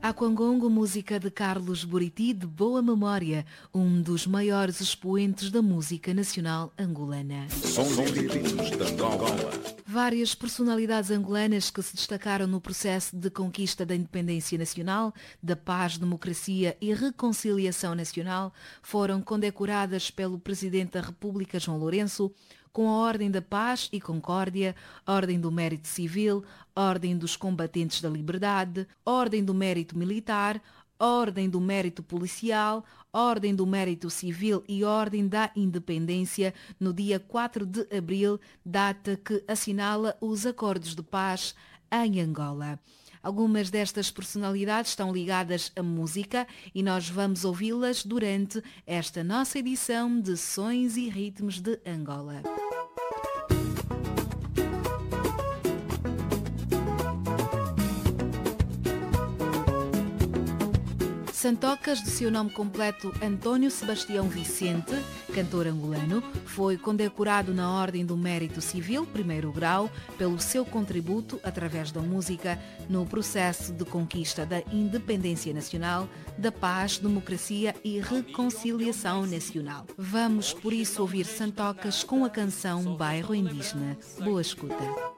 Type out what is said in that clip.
Aquangongo, música de Carlos Buriti, de boa memória, um dos maiores expoentes da música nacional angolana. Sons e ritmos de Angola. Várias personalidades angolanas que se destacaram no processo de conquista da independência nacional, da paz, democracia e reconciliação nacional foram condecoradas pelo Presidente da República, João Lourenço, com a Ordem da Paz e Concórdia, Ordem do Mérito Civil, Ordem dos Combatentes da Liberdade, Ordem do Mérito Militar, Ordem do Mérito Policial, Ordem do Mérito Civil e Ordem da Independência no dia 4 de abril, data que assinala os acordos de paz em Angola. Algumas destas personalidades estão ligadas à música e nós vamos ouvi-las durante esta nossa edição de Sons e Ritmos de Angola. Santocas, de seu nome completo António Sebastião Vicente, cantor angolano, foi condecorado na Ordem do Mérito Civil, primeiro grau, pelo seu contributo, através da música, no processo de conquista da independência nacional, da paz, democracia e reconciliação nacional. Vamos, por isso, ouvir Santocas com a canção Bairro Indígena. Boa escuta.